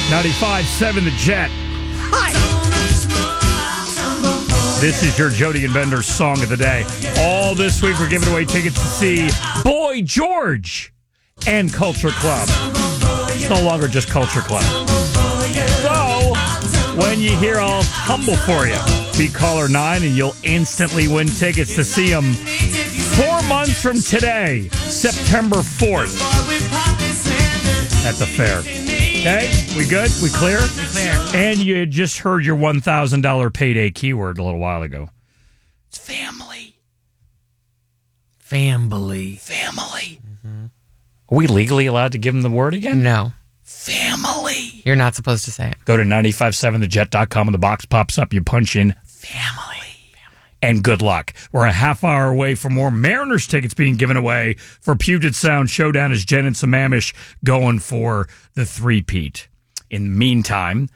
95.7 The Jet. Hi. This is your Jody and Bender song of the day. All this week, we're giving away tickets to see Boy George and Culture Club. It's no longer just Culture Club. So, when you hear I'll tumble for you, be caller 9 and you'll instantly win tickets to see them 4 months from today, September 4th, at the fair. Okay, we good? We clear? Clear. And you just heard your $1,000 payday keyword a little while ago. It's family. Family. Family. Mm-hmm. Are we legally allowed to give them the word again? No. Family. You're not supposed to say it. Go to 957thejet.com and the box pops up. You punch in family. And good luck. We're a half hour away from more Mariners tickets being given away for Puget Sound Showdown as Jen and Sammamish going for the three-peat. In the meantime,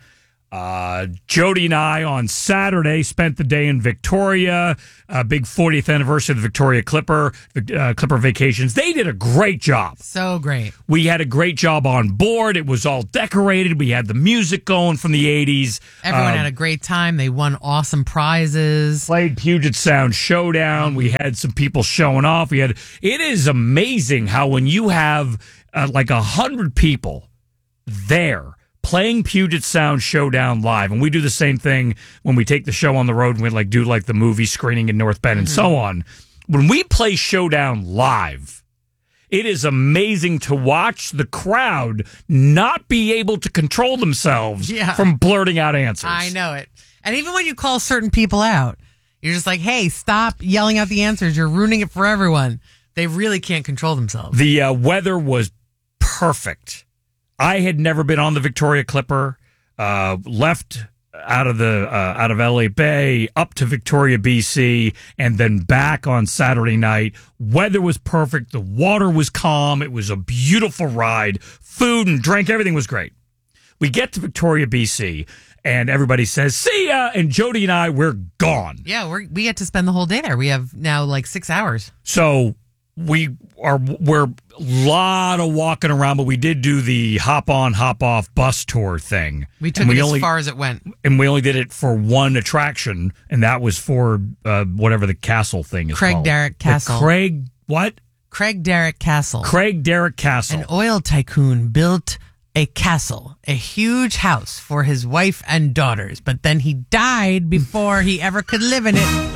Jody and I on Saturday spent the day in Victoria, big 40th anniversary of the Victoria Clipper Vacations. They did a great job. So great. We had a great job on board. It was all decorated. We had the music going from the 80s. Everyone had a great time. They won awesome prizes. Played Puget Sound Showdown. We had some people showing off. It is amazing how when you have like 100 people there playing Puget Sound Showdown live, and we do the same thing when we take the show on the road and we do the movie screening in North Bend and so on. When we play Showdown live, it is amazing to watch the crowd not be able to control themselves from blurting out answers. I know it. And even when you call certain people out, you're just like, hey, stop yelling out the answers. You're ruining it for everyone. They really can't control themselves. The weather was perfect. I had never been on the Victoria Clipper, left out of LA Bay up to Victoria, BC, and then back on Saturday night. Weather was perfect. The water was calm. It was a beautiful ride. Food and drink, everything was great. We get to Victoria, BC, and everybody says, see ya, and Jody and I, we're gone. Yeah, we get to spend the whole day there. We have now 6 hours. So we're a lot of walking around, but we did do the hop on, hop off bus tour thing. We took it as far as it went. And we only did it for one attraction, and that was for whatever the castle thing is called. Craig Darragh Castle. Craig Darragh Castle. Craig Darragh Castle. An oil tycoon built a castle, a huge house for his wife and daughters, but then he died before he ever could live in it.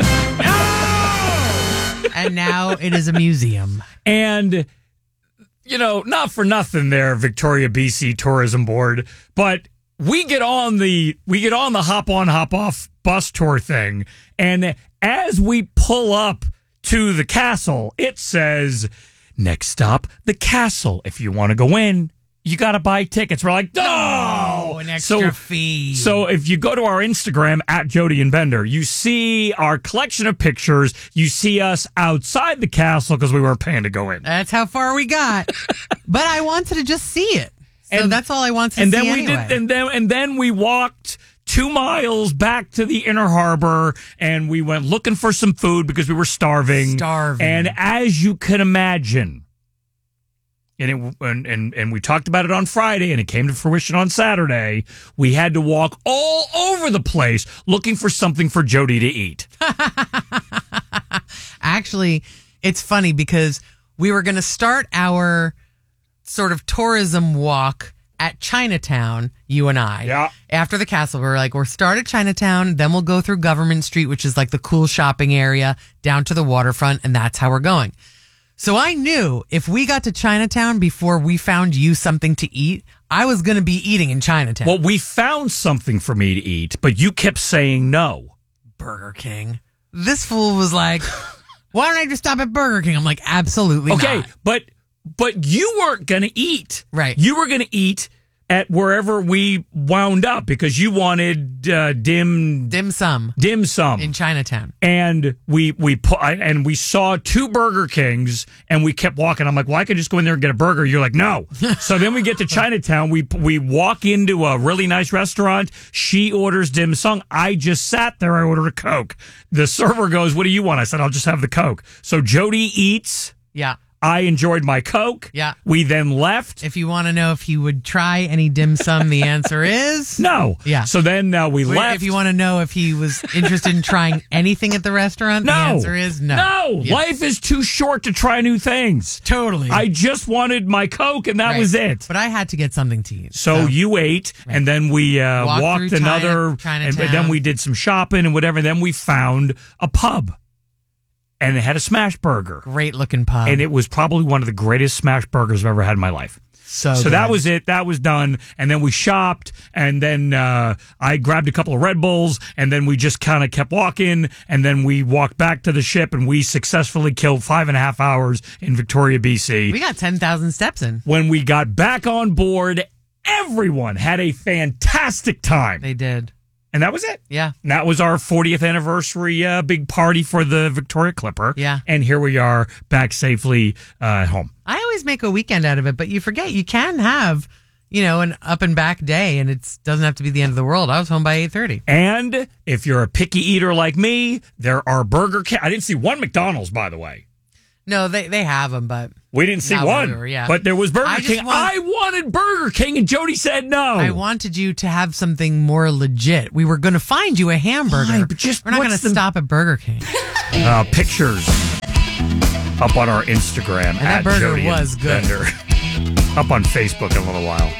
And now it is a museum. And, not for nothing there, Victoria, BC Tourism Board, but we get on the hop on, hop off bus tour thing. And as we pull up to the castle, it says, next stop, the castle. If you want to go in, you got to buy tickets. We're like, no, an extra fee. So if you go to our Instagram at Jody and Bender, you see our collection of pictures. You see us outside the castle because we weren't paying to go in. That's how far we got. But I wanted to just see it. So that's all I wanted to see anyway. And then we walked 2 miles back to the Inner Harbor, and we went looking for some food because we were starving. And as you can imagine, and we talked about it on Friday, and it came to fruition on Saturday. We had to walk all over the place looking for something for Jody to eat. Actually, it's funny because we were going to start our sort of tourism walk at Chinatown, you and I. Yeah. After the castle, we'll start at Chinatown, then we'll go through Government Street, which is the cool shopping area, down to the waterfront, and that's how we're going. So I knew if we got to Chinatown before we found you something to eat, I was going to be eating in Chinatown. Well, we found something for me to eat, but you kept saying no. Burger King. This fool was like, why don't I just stop at Burger King? I'm like, absolutely not. Okay, but you weren't going to eat. Right. You were going to eat at wherever we wound up because you wanted dim sum in Chinatown, and we saw 2 Burger Kings, and we kept walking. I'm like, well, I could just go in there and get a burger. You're like, no. So then we get to Chinatown. We walk into a really nice restaurant. She orders dim sum. I just sat there. I ordered a Coke. The server goes, "What do you want?" I said, "I'll just have the Coke." So Jody eats. Yeah. I enjoyed my Coke. Yeah. We then left. If you want to know if he would try any dim sum, the answer is No. Yeah. So then we left. If you want to know if he was interested in trying anything at the restaurant, the answer is no. No. Yeah. Life is too short to try new things. Totally. I just wanted my Coke, and that Right. was it. But I had to get something to eat. So you ate, and then we walked through another, and Chinatown. then we did some shopping and whatever. And then we found a pub, and it had a smash burger. Great looking pub. And it was probably one of the greatest smash burgers I've ever had in my life. So So good. that was it. That was done. And then we shopped, and then I grabbed a couple of Red Bulls, and then we just kind of kept walking, and then we walked back to the ship, and we successfully killed 5.5 hours in Victoria, BC. We got 10,000 steps in. When we got back on board, everyone had a fantastic time. They did. And that was it. Yeah. And that was our 40th anniversary big party for the Victoria Clipper. Yeah. And here we are back safely at home. I always make a weekend out of it, but you forget you can have, an up and back day, and it doesn't have to be the end of the world. I was home by 8:30. And if you're a picky eater like me, there are Burger King. I didn't see one McDonald's, by the way. No, they have them, but We didn't see Not one. where we were, yeah. But there was Burger I just King. I wanted Burger King, and Jody said no. I wanted you to have something more legit. We were going to find you a hamburger. Fine, but just we're not going what's to the- stop at Burger King. Pictures up on our Instagram that at burger Jody and was good. Bender. Up on Facebook in a little while.